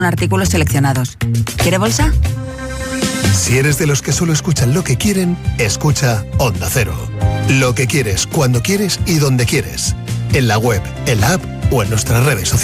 artículos seleccionados. ¿Quiere bolsa? Si eres de los que solo escuchan lo que quieren, escucha Onda Cero. Lo que quieres, cuando quieres y donde quieres. En la web, en la app o en nuestras redes sociales.